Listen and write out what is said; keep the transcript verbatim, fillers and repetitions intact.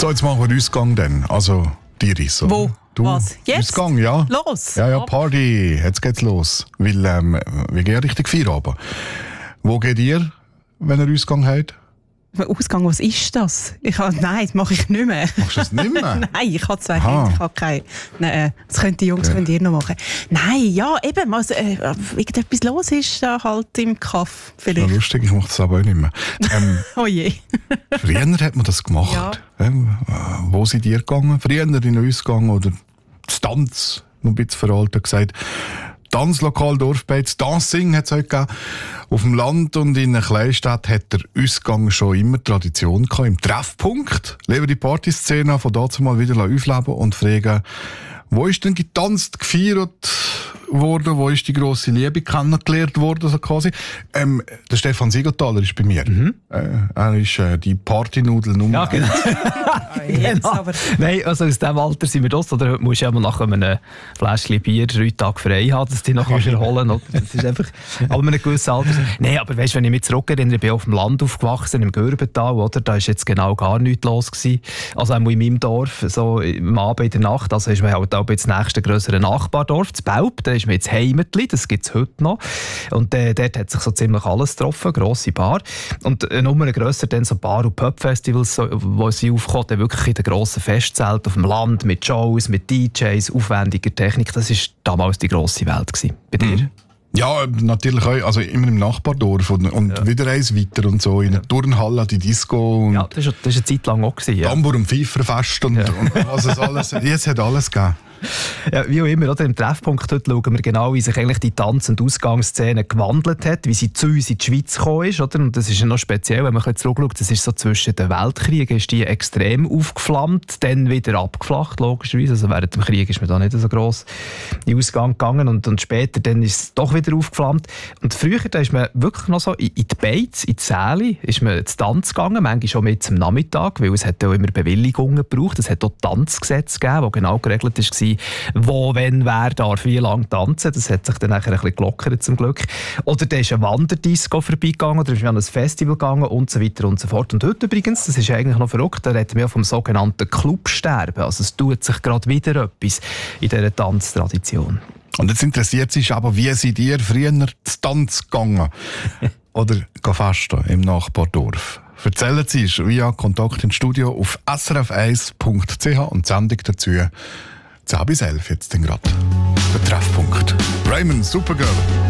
So, jetzt machen wir Ausgang dann. Also, Iris. Wo? Du, Was? Jetzt? Ausgang, ja. Los! Ja, ja, Party. Jetzt geht's los. Weil, ähm, wir gehen richtig Feierabend. Wo geht ihr, wenn ihr Ausgang habt? Ausgang, was ist das? Ich habe, nein, das mache ich nicht mehr. Machst du das nicht mehr? Nein, ich habe zwei Aha. Kinder, ich habe keine. Nein, das können die Jungs Ja. könnt ihr noch machen. Nein, ja, eben, also, äh, irgendetwas los ist da halt im Kaff Ja, vielleicht. lustig, ich mache das aber auch nicht mehr. Ähm, Oh je. früher hat man das gemacht. Ja. Ähm, äh, wo seid ihr gegangen? Früher in den Ausgang oder das Tanz, noch ein bisschen veraltet gesagt. Tanzlokal Dorfbeiz, Dancing hat es heute gegeben. Auf dem Land und in einer Kleinstadt hat der Ausgang schon immer Tradition gehabt. Im Treffpunkt leben die Partyszene von dazu mal wieder aufleben und fragen, wo ist denn getanzt, gefeiert worden, wo ist die grosse Liebe kennengelernt worden, so quasi. Ähm, der Stefan Siegenthaler ist bei mir. Mhm. Äh, er ist äh, die Partynudel Nummer Ja, genau. Jetzt Genau. aber. Nein, also aus diesem Alter sind wir das. Oder heute musst du ja mal nach einem Fläschchen Bier drei Tage frei haben, dass du dich noch kannst erholen kannst. Das ist einfach, aber mit einem gewissen Alter. Nein, aber weißt du, wenn ich mich zurückerinnere, ich bin auf dem Land aufgewachsen, im Gürbental, oder? Da war jetzt genau gar nichts los gewesen. Also auch in meinem Dorf, so am Abend in der Nacht, also ist man halt auch das nächste grössere Nachbardorf, das Belp, da ist man jetzt Heimatli, das gibt es heute noch. Und äh, dort hat sich so ziemlich alles getroffen, grosse Bar. Und äh, nur grösser dann so Bar- und Pub-Festivals, so, wo sie aufkommen, dann wirklich in den grossen Festzelten auf dem Land, mit Shows, mit D Js, aufwendiger Technik. Das war damals die grosse Welt gewesen. Bei dir? Mhm. Ja, natürlich auch. Also immer im Nachbardorf und, und Ja. wieder eins weiter und so. In der Turnhalle, die Disco und Ja, das war das war eine Zeit lang auch gewesen, ja. Tambour und Pfeiferfest und, Ja. und was es alles. Jetzt hat alles gegeben. Ja, wie auch immer, oder? Im Treffpunkt heute schauen wir genau, wie sich eigentlich die Tanz- und Ausgangsszene gewandelt hat, wie sie zu uns in die Schweiz gekommen ist. Oder? Und das ist ja noch speziell, wenn man ein bisschen zurückschaut, das ist so zwischen den Weltkriegen, ist die extrem aufgeflammt, dann wieder abgeflacht, logischerweise. Also während dem Krieg ist man da nicht so gross in den Ausgang gegangen und, und später dann ist es doch wieder aufgeflammt. Und früher da ist man wirklich noch so in, in die Beiz, in die Säle, ist man zu Tanz gegangen, manchmal schon mit zum Nachmittag, weil es hat ja auch immer Bewilligungen gebraucht. Es hat auch Tanzgesetze gegeben, wo genau geregelt war, wo, wenn, wer darf wie lange tanzen. Das hat sich dann nachher ein bisschen gelockert, zum Glück. Oder da ist ein Wanderdisco vorbeigegangen, oder ist man an ein Festival gegangen und so weiter und so fort. Und heute übrigens, das ist eigentlich noch verrückt, da reden wir ja vom sogenannten Clubsterben. Also es tut sich gerade wieder etwas in dieser Tanztradition. Und jetzt interessiert sich aber, wie seid ihr früher zu Tanz gegangen? Oder festen im Nachbardorf? Erzählen Sie es via Kontakt ins Studio auf s r f eins punkt c h und die Sendung dazu zehn bis elf jetzt gerade. Der Treffpunkt. Raymond, Supergirl.